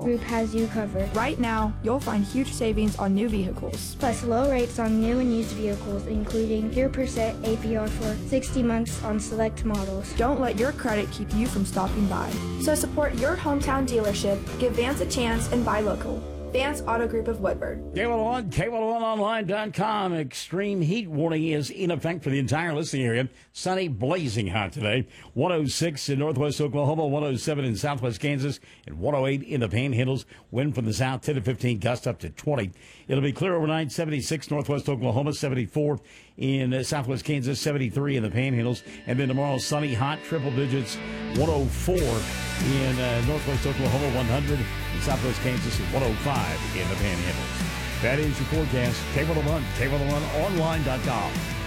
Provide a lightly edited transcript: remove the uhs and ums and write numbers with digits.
Group has you covered. Right now, you'll find huge savings on new vehicles. Plus low rates on new and used vehicles, including 0% APR for 60 months on select models. Don't let your credit keep you from stopping by. So support your hometown dealership, give Vance a chance, and buy local. Vance Auto Group of Woodward. K101, K101online.com. Extreme heat warning is in effect for the entire listening area. Sunny, blazing hot today. 106 in northwest Oklahoma, 107 in southwest Kansas, and 108 in the Panhandles. Wind from the south, 10 to 15, gust up to 20. It'll be clear overnight, 76 northwest Oklahoma, 74 in southwest Kansas, 73 in the Panhandles. And then tomorrow, sunny, hot, triple digits, 104 in northwest Oklahoma, 100 in southwest Kansas, and 105 in the Panhandles. That is your forecast. K101, K101online.com.